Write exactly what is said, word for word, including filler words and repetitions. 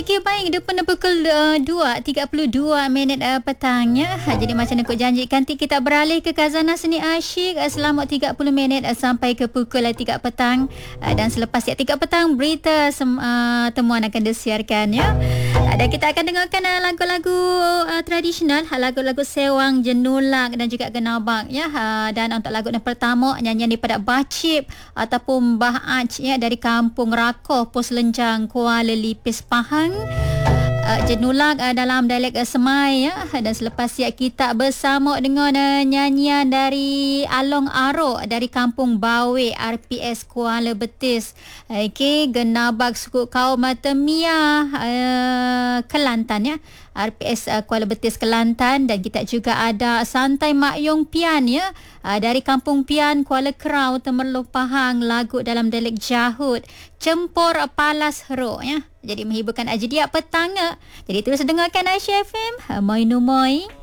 Okey, baik. Depan pukul uh, dua tiga puluh dua minit uh, petangnya. Ha, jadi macam aku janjikan, kita beralih ke Khazanah Seni Asyik uh, selama tiga puluh minit uh, sampai ke pukul uh, tiga petang. Uh, dan selepas ya tiga petang, berita sem- uh, temuan akan disiarkan ya. Uh, dan kita akan dengarkan uh, lagu-lagu uh, tradisional, uh, lagu-lagu sewang, jenulak dan juga genabak ya. Uh, dan untuk lagu yang pertama, nyanyian daripada Bacip ataupun Bah Ac ya, dari Kampung Rakoh, Pos Lenjang, Kuala Lipis, Pahang. Uh, jenulak uh, dalam dialek uh, Semai ya. Dan selepas ya kita bersama dengan uh, nyanyian dari Along Aro dari Kampung Bawe, R P S Kuala Betis. Okey, genabak suku kaum Matemia uh, Kelantan ya. R P S uh, Kuala Betis, Kelantan. Dan kita juga ada Santai Mak Yong Pian ya, uh, dari Kampung Pian, Kuala Kerau, Temerloh, Pahang. Lagu dalam dialek Jahud, Cempur Palas Heruk ya. Jadi menghiburkan ajediak petang. Jadi terus dengarkan Aisyah F M. Moi nu moi.